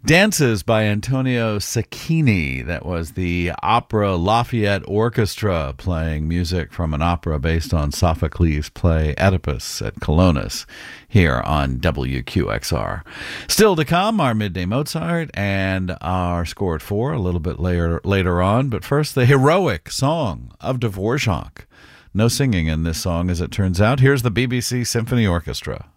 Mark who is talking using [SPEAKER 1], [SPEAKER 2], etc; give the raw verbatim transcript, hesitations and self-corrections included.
[SPEAKER 1] Dances by Antonio Sacchini. That was the Opera Lafayette Orchestra playing music from an opera based on Sophocles' play Oedipus at Colonus here on W Q X R. Still to come, our Midday Mozart and our Score at Four a little bit later, later on. But first, the heroic song of Dvorak. No singing in this song, as it turns out. Here's the B B C Symphony Orchestra.